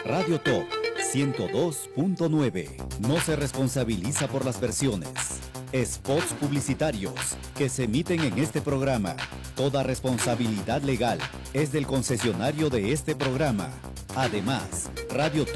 Radio Top 102.9 no se responsabiliza por las versiones, spots publicitarios que se emiten en este programa. Toda responsabilidad legal es del concesionario de este programa. Además, Radio Top